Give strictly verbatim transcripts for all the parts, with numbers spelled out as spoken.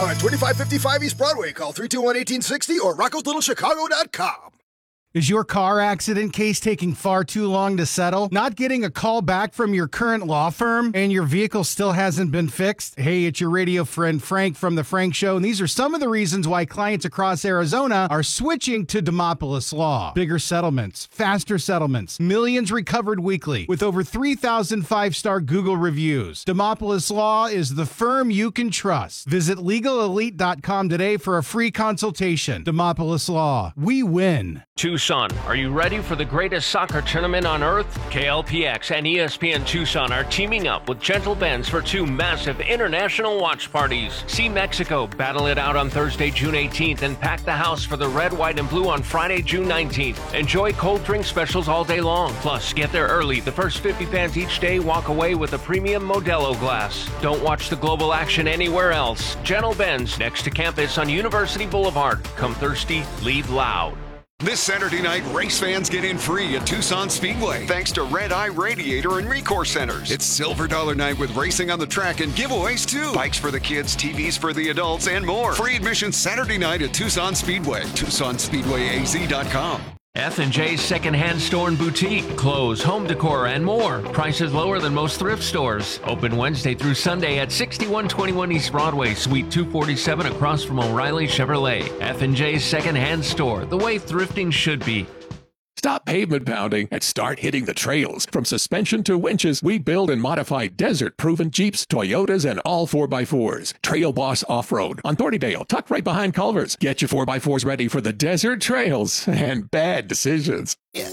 Now at twenty-five fifty-five East Broadway. Call three two one, one eight six zero or rockos little chicago dot com. Is your car accident case taking far too long to settle? Not getting a call back from your current law firm and your vehicle still hasn't been fixed? Hey, it's your radio friend Frank from The Frank Show, and these are some of the reasons why clients across Arizona are switching to Demopolis Law. Bigger settlements, faster settlements, millions recovered weekly with over three thousand five-star Google reviews. Demopolis Law is the firm you can trust. Visit legal elite dot com today for a free consultation. Demopolis Law. We win. Tucson, are you ready for the greatest soccer tournament on earth? K L P X and E S P N Tucson are teaming up with Gentle Benz for two massive international watch parties. See Mexico battle it out on Thursday, June eighteenth, and pack the house for the red, white, and blue on Friday, June nineteenth. Enjoy cold drink specials all day long. Plus, get there early. The first fifty fans each day walk away with a premium Modelo glass. Don't watch the global action anywhere else. Gentle Benz, next to campus on University Boulevard. Come thirsty, leave loud. This Saturday night, race fans get in free at Tucson Speedway thanks to Red Eye Radiator and Recourse Centers. It's Silver Dollar Night with racing on the track and giveaways too. Bikes for the kids, T Vs for the adults, and more. Free admission Saturday night at Tucson Speedway. Tucson Speedway A Z dot com. F and J's secondhand store and boutique, clothes, home decor, and more. Prices lower than most thrift stores. Open Wednesday through Sunday at sixty-one twenty-one East Broadway, Suite two forty-seven, across from O'Reilly Chevrolet. F and J's secondhand store, the way thrifting should be. Stop pavement pounding and start hitting the trails. From suspension to winches, we build and modify desert-proven Jeeps, Toyotas, and all four by fours. Trail Boss Off-Road on Thornydale, tucked right behind Culver's. Get your four by fours ready for the desert trails and bad decisions. Yeah.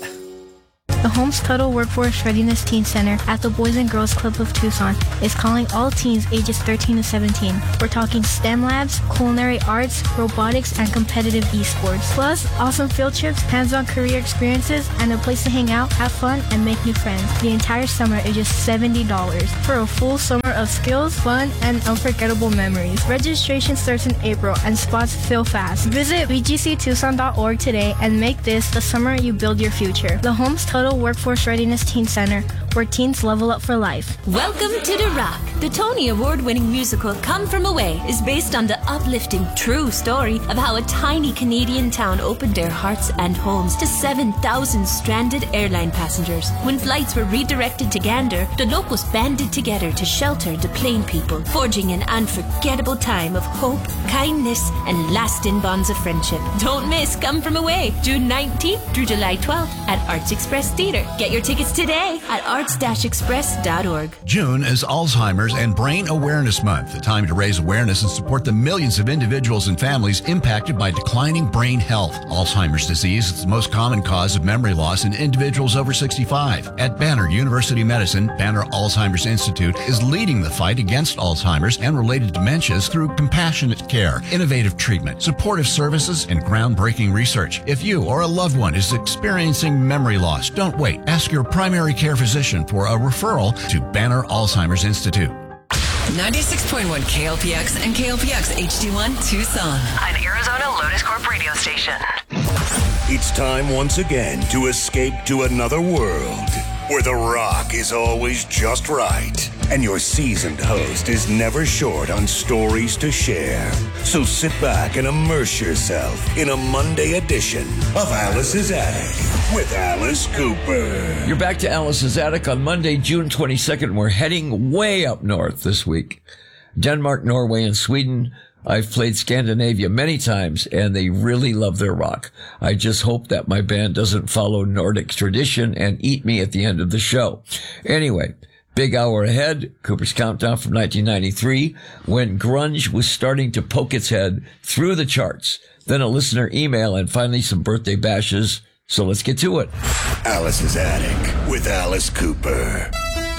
The Holmes Tuttle Workforce Readiness Teen Center at the Boys and Girls Club of Tucson is calling all teens ages thirteen to seventeen. We're talking STEM labs, culinary arts, robotics, and competitive esports. Plus, awesome field trips, hands-on career experiences, and a place to hang out, have fun, and make new friends. The entire summer is just seventy dollars for a full summer of skills, fun, and unforgettable memories. Registration starts in April, and spots fill fast. Visit b g c tucson dot org today and make this the summer you build your future. The Holmes Tuttle Workforce Readiness Teen Center, where teens level up for life. Welcome to The Rock. The Tony Award-winning musical Come From Away is based on the uplifting, true story of how a tiny Canadian town opened their hearts and homes to seven thousand stranded airline passengers. When flights were redirected to Gander, the locals banded together to shelter the plain people, forging an unforgettable time of hope, kindness, and lasting bonds of friendship. Don't miss Come From Away, June nineteenth through July twelfth at Arts Express Theater. Get your tickets today at arts dash express dot org. June is Alzheimer's and Brain Awareness Month, a time to raise awareness and support the millions of individuals and families impacted by declining brain health. Alzheimer's disease is the most common cause of memory loss in individuals over sixty-five. At Banner University Medicine, Banner Alzheimer's Institute is leading the fight against Alzheimer's and related dementias through compassionate care, innovative treatment, supportive services, and groundbreaking research. If you or a loved one is experiencing memory loss, don't wait. Ask your primary care physician for a referral to Banner Alzheimer's Institute. ninety-six point one K L P X and K L P X H D one Tucson. An Arizona Lotus Corp radio station. It's time once again to escape to another world where The Rock is always just right and your seasoned host is never short on stories to share. So sit back and immerse yourself in a Monday edition of Alice's Attic with Alice Cooper. You're back to Alice's Attic on Monday, June twenty-second. We're heading way up north this week. Denmark, Norway, and Sweden. I've played Scandinavia many times, and they really love their rock. I just hope that my band doesn't follow Nordic tradition and eat me at the end of the show. Anyway, big hour ahead, Cooper's Countdown from nineteen ninety-three, when grunge was starting to poke its head through the charts. Then a listener email, and finally some birthday bashes. So let's get to it. Alice's Attic with Alice Cooper.